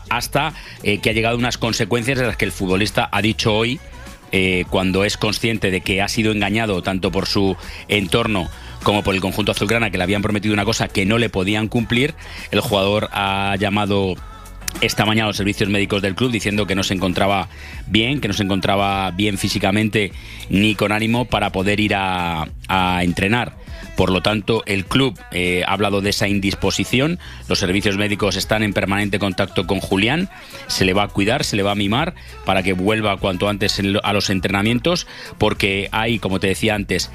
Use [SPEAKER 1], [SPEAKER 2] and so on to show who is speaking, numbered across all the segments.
[SPEAKER 1] hasta que ha llegado a unas consecuencias de las que el futbolista ha dicho hoy, cuando es consciente de que ha sido engañado tanto por su entorno como por el conjunto azulgrana, que le habían prometido una cosa que no le podían cumplir. El jugador ha llamado esta mañana a los servicios médicos del club diciendo que no se encontraba bien, físicamente ni con ánimo para poder ir a entrenar. Por lo tanto, el club ha hablado de esa indisposición. Los servicios médicos están en permanente contacto con Julián. Se le va a cuidar, se le va a mimar para que vuelva cuanto antes a los entrenamientos, porque hay, como te decía antes,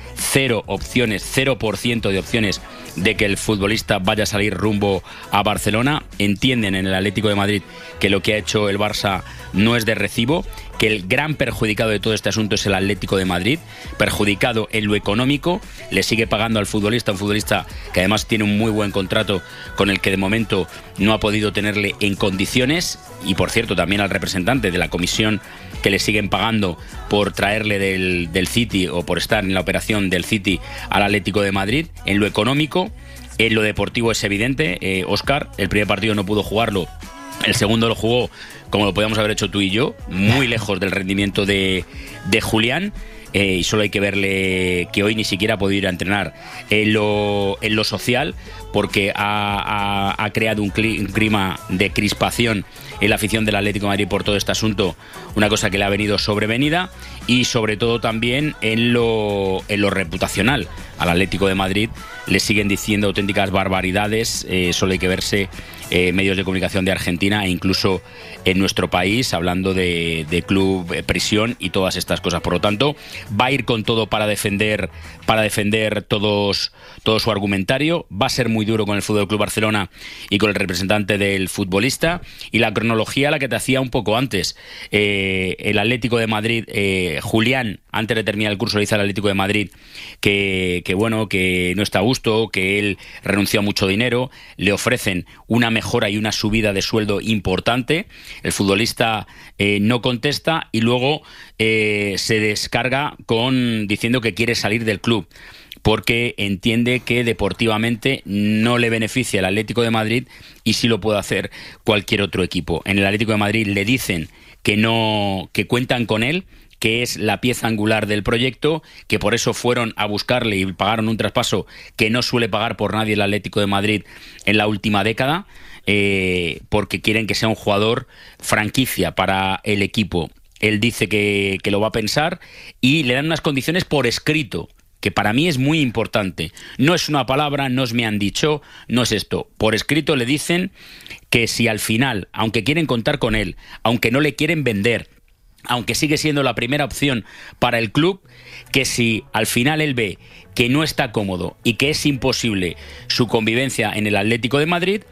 [SPEAKER 1] 0% de opciones de que el futbolista vaya a salir rumbo a Barcelona. Entienden en el Atlético de Madrid que lo que ha hecho el Barça no es de recibo, que el gran perjudicado de todo este asunto es el Atlético de Madrid, perjudicado en lo económico. Le sigue pagando al futbolista, un futbolista que además tiene un muy buen contrato con el que de momento no ha podido tenerle en condiciones, y por cierto también al representante de la comisión que le siguen pagando por traerle del City o por estar en la operación del City al Atlético de Madrid. En lo económico, en lo deportivo es evidente, Óscar, el primer partido no pudo jugarlo, el segundo lo jugó como lo podíamos haber hecho tú y yo, muy lejos del rendimiento de Julián. Y solo hay que verle que hoy ni siquiera ha podido ir a entrenar en lo social, porque ha creado un clima de crispación en la afición del Atlético de Madrid por todo este asunto, una cosa que le ha venido sobrevenida, y sobre todo también en lo reputacional. Al Atlético de Madrid le siguen diciendo auténticas barbaridades, solo hay que verse medios de comunicación de Argentina e incluso en nuestro país, hablando de club, prisión y todas estas cosas. Por lo tanto, va a ir con todo para defender todo su argumentario. Va a ser muy duro con el Fútbol Club Barcelona y con el representante del futbolista. Y la cronología, la que te hacía un poco antes, el Atlético de Madrid, Julián, antes de terminar el curso, le dice al Atlético de Madrid que no está a gusto, que él renunció a mucho dinero, le ofrecen una mejora y una subida de sueldo importante. El futbolista no contesta y luego se descarga diciendo que quiere salir del club, porque entiende que deportivamente no le beneficia el Atlético de Madrid y sí lo puede hacer cualquier otro equipo. En el Atlético de Madrid le dicen que cuentan con él, que es la pieza angular del proyecto, que por eso fueron a buscarle y pagaron un traspaso que no suele pagar por nadie el Atlético de Madrid en la última década, porque quieren que sea un jugador franquicia para el equipo. Él dice que lo va a pensar y le dan unas condiciones por escrito, que para mí es muy importante. No es una palabra, no es me han dicho, no es esto. Por escrito le dicen que si al final, aunque quieren contar con él, aunque no le quieren vender, aunque sigue siendo la primera opción para el club, que si al final él ve que no está cómodo y que es imposible su convivencia en el Atlético de Madrid,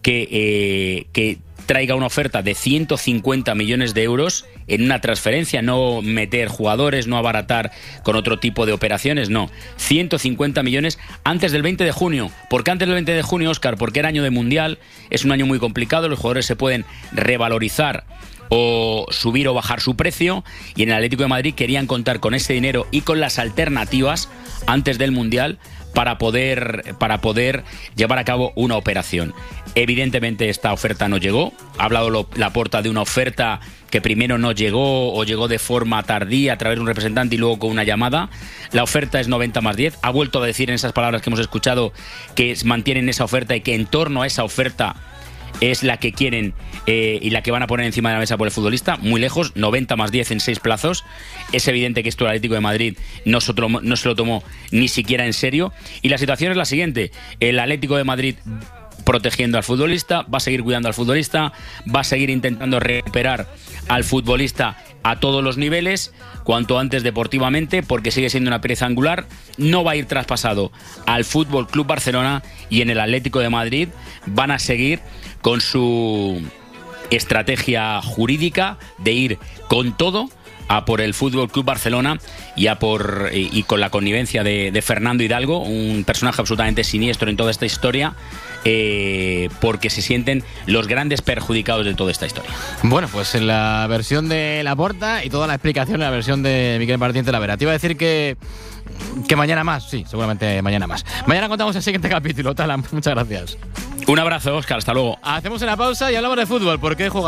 [SPEAKER 1] que traiga una oferta de 150 millones de euros en una transferencia, no meter jugadores, no abaratar con otro tipo de operaciones, no. 150 millones antes del 20 de junio. ¿Por qué antes del 20 de junio, Óscar? Porque era año de Mundial, es un año muy complicado, los jugadores se pueden revalorizar o subir o bajar su precio, y en el Atlético de Madrid querían contar con ese dinero y con las alternativas antes del Mundial para poder llevar a cabo una operación. Evidentemente esta oferta no llegó. Ha hablado Laporta de una oferta que primero no llegó o llegó de forma tardía a través de un representante y luego con una llamada. La oferta es 90 más 10. Ha vuelto a decir en esas palabras que hemos escuchado que mantienen esa oferta y que en torno a esa oferta es la que quieren y la que van a poner encima de la mesa por el futbolista. Muy lejos, 90 más 10 en 6 plazos. Es evidente que esto el Atlético de Madrid no se lo tomó ni siquiera en serio. Y la situación es la siguiente: el Atlético de Madrid protegiendo al futbolista, va a seguir cuidando al futbolista, va a seguir intentando recuperar al futbolista a todos los niveles, cuanto antes deportivamente, porque sigue siendo una pieza angular. No va a ir traspasado al Fútbol Club Barcelona, y en el Atlético de Madrid van a seguir con su estrategia jurídica de ir con todo a por el Fútbol Club Barcelona y con la connivencia de Fernando Hidalgo, un personaje absolutamente siniestro en toda esta historia, porque se sienten los grandes perjudicados de toda esta historia.
[SPEAKER 2] Bueno, pues en la versión de Laporta y toda la explicación en la versión de Miquel Martín Talavera. Te iba a decir que mañana más, sí, seguramente mañana más. Mañana contamos el siguiente capítulo. Muchas gracias.
[SPEAKER 1] Un abrazo, Óscar, hasta luego.
[SPEAKER 2] Hacemos una pausa y hablamos de fútbol, porque